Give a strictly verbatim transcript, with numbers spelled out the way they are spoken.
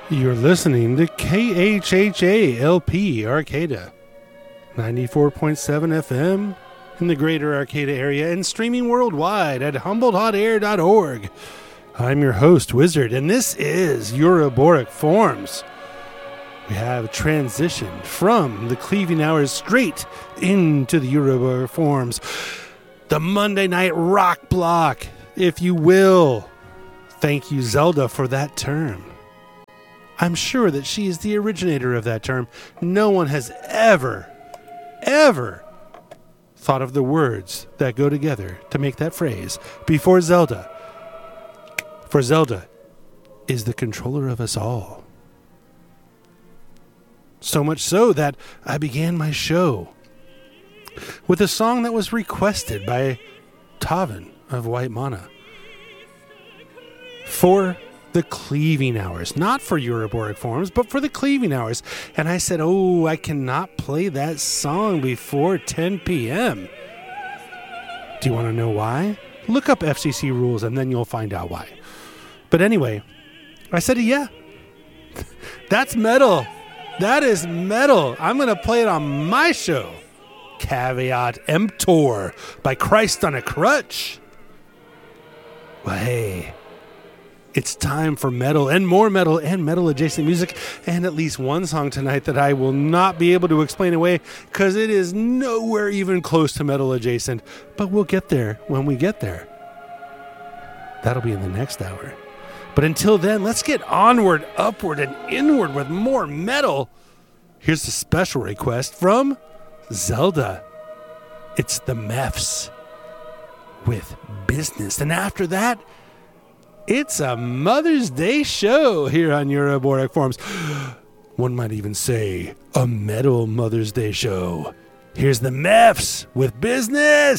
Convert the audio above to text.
You're listening to K H H A L P Arcata, ninety-four point seven F M in the greater Arcata area and streaming worldwide at humboldt hot air dot org. I'm your host, Wizard, and this is Euroboric Forms. We have transitioned from the Cleaving Hours straight into the Euroboric Forms, the Monday night rock block, if you will. Thank you, Zelda, for that term. I'm sure that she is the originator of that term. No one has ever, ever thought of the words that go together to make that phrase before Zelda. For Zelda is the controller of us all. So much so that I began my show with a song that was requested by Tavin of White Mana for the Cleaving Hours, not for Euroboric Forms, but for the Cleaving Hours. And I said, oh, I cannot play that song before ten p.m. Do you want to know why? Look up F C C rules and then you'll find out why. But anyway, I said, yeah, that's metal. That is metal. I'm going to play it on my show. Caveat Emptor by Christ on a Crutch. Well, hey, it's time for metal and more metal and metal adjacent music, and at least one song tonight that I will not be able to explain away because it is nowhere even close to metal adjacent, but we'll get there when we get there. That'll be in the next hour. But until then, let's get onward, upward, and inward with more metal. Here's a special request from Zelda. It's the Mefs with Business. And after that, it's a Mother's Day show here on Euroboric Forms. One might even say a metal Mother's Day show. Here's the Mefs with Business.